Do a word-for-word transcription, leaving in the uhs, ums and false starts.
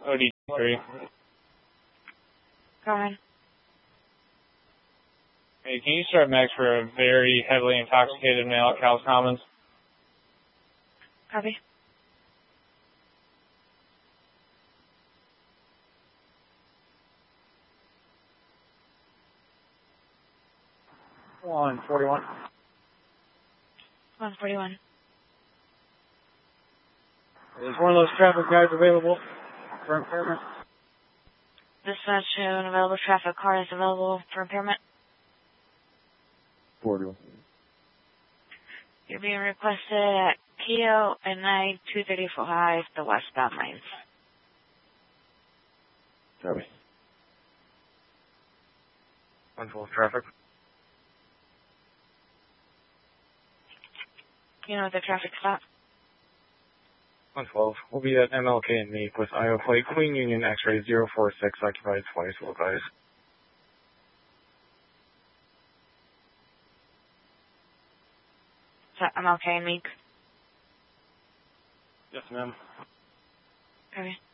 O D three. Go ahead. Hey, can you start max for a very heavily intoxicated male at Cowles Commons? Copy. one forty-one. one forty-one. Is one of those traffic guys available for impairment? Dispatch to an available traffic car is available for impairment. forty-one. You're being requested at Keto and nine two thirty-five, the westbound lanes. Copy. one twelve traffic. You know the traffic stop? one twelve. We'll be at M L K and Meek with Iowa Plate Queen Union X-ray zero four six occupied twice, will guys. Is that M L K and Meek? Yes, ma'am. Okay.